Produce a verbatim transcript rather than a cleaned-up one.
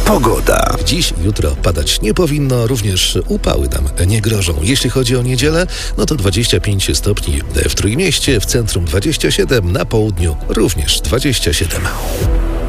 Pogoda. Dziś, jutro padać nie powinno, również upały nam nie grożą. Jeśli chodzi o niedzielę, no to dwadzieścia pięć stopni w Trójmieście, w centrum dwadzieścia siedem, na południu również dwadzieścia siedem.